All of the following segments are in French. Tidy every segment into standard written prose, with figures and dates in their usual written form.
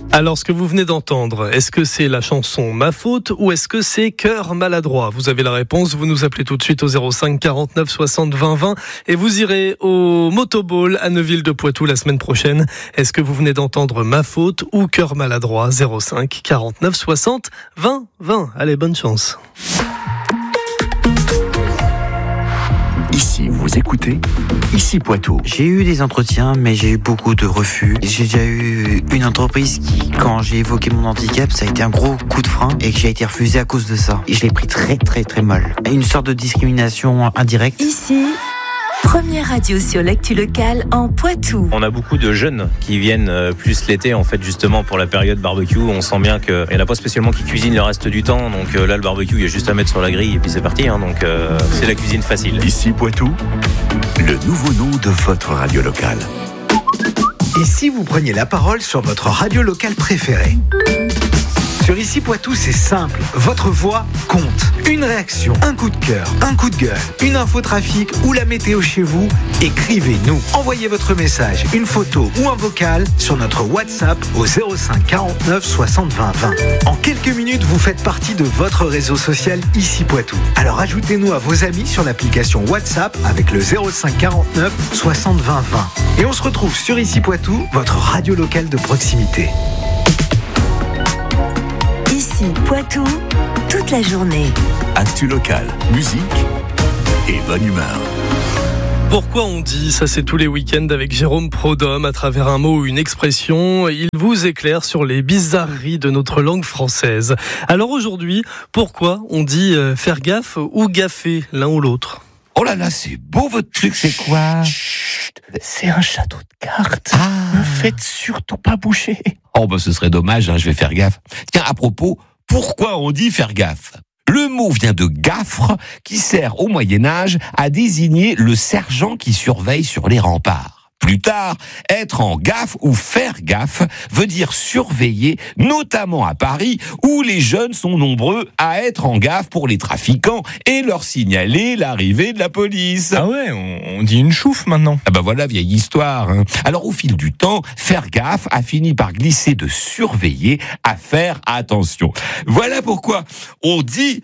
Alors, ce que vous venez d'entendre, est-ce que c'est la chanson Ma Faute ou est-ce que c'est Cœur maladroit ? Vous avez la réponse, vous nous appelez tout de suite au 05 49 60 20 20 et vous irez au Motoball à Neuville-de-Poitou la semaine prochaine. Est-ce que vous venez d'entendre Ma Faute ou Cœur maladroit ? 05 49 60 20 20. Allez, bonne chance. Ici, vous écoutez Ici Poitou. J'ai eu des entretiens, mais j'ai eu beaucoup de refus. J'ai déjà eu une entreprise qui, quand j'ai évoqué mon handicap, ça a été un gros coup de frein et que j'ai été refusé à cause de ça. Et je l'ai pris très très très mal. Une sorte de discrimination indirecte. Ici, première radio sur l'actu locale en Poitou. On a beaucoup de jeunes qui viennent plus l'été en fait justement pour la période barbecue. On sent bien qu'il n'y en a pas spécialement qui cuisinent le reste du temps. Donc là le barbecue il y a juste à mettre sur la grille et puis c'est parti. Donc c'est la cuisine facile. Ici Poitou, le nouveau nom de votre radio locale. Et si vous preniez la parole sur votre radio locale préférée ? Sur Ici Poitou, c'est simple. Votre voix compte. Une réaction, un coup de cœur, un coup de gueule, une info trafic ou la météo chez vous, écrivez-nous. Envoyez votre message, une photo ou un vocal sur notre WhatsApp au 05 49 60 20 20. En quelques minutes, vous faites partie de votre réseau social Ici Poitou. Alors ajoutez-nous à vos amis sur l'application WhatsApp avec le 05 49 60 20 20. Et on se retrouve sur Ici Poitou, votre radio locale de proximité. Ici, Poitou, toute la journée. Actu locale, musique et bonne humeur. Pourquoi on dit, ça c'est tous les week-ends avec Jérôme Prodhomme, à travers un mot ou une expression, il vous éclaire sur les bizarreries de notre langue française. Alors aujourd'hui, pourquoi on dit faire gaffe ou gaffer l'un ou l'autre ? Oh là là, c'est beau votre truc, c'est quoi ? Chut, c'est un château de cartes. Ah. Ne faites surtout pas bouger. Oh bah ce serait dommage, je vais faire gaffe. Tiens, à propos, pourquoi on dit faire gaffe ? Le mot vient de gaffre, qui sert au Moyen-Âge à désigner le sergent qui surveille sur les remparts. Plus tard, être en gaffe ou faire gaffe veut dire surveiller, notamment à Paris, où les jeunes sont nombreux à être en gaffe pour les trafiquants et leur signaler l'arrivée de la police. Ah ouais, on dit une chouffe maintenant. Ah bah voilà, vieille histoire. Hein. Alors au fil du temps, faire gaffe a fini par glisser de surveiller à faire attention. Voilà pourquoi on dit...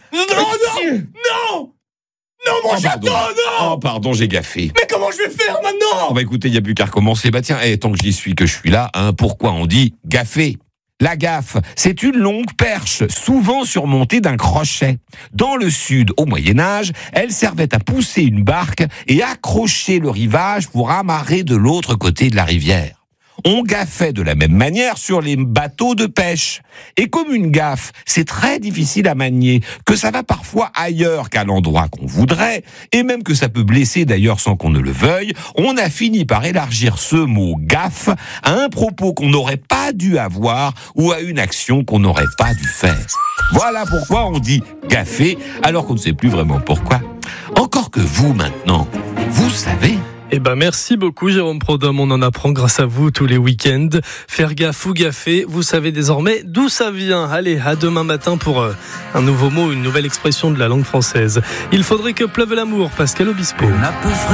Non mon château, non. Oh pardon, j'ai gaffé. Mais comment je vais faire maintenant ? Oh bah écoutez, il n'y a plus qu'à recommencer. Bah tiens, tant que j'y suis, que je suis là, pourquoi on dit gaffer ? La gaffe, c'est une longue perche, souvent surmontée d'un crochet. Dans le sud, au Moyen-Âge, elle servait à pousser une barque et accrocher le rivage pour amarrer de l'autre côté de la rivière. On gaffait de la même manière sur les bateaux de pêche. Et comme une gaffe, c'est très difficile à manier, que ça va parfois ailleurs qu'à l'endroit qu'on voudrait, et même que ça peut blesser d'ailleurs sans qu'on ne le veuille, on a fini par élargir ce mot gaffe à un propos qu'on n'aurait pas dû avoir ou à une action qu'on n'aurait pas dû faire. Voilà pourquoi on dit gaffer, alors qu'on ne sait plus vraiment pourquoi. Encore que vous maintenant, vous savez... Eh ben merci beaucoup Jérôme Prodhomme, on en apprend grâce à vous tous les week-ends. Faire gaffe ou gaffer, vous savez désormais d'où ça vient. Allez, à demain matin pour un nouveau mot, une nouvelle expression de la langue française. Il faudrait que pleuve l'amour, Pascal Obispo.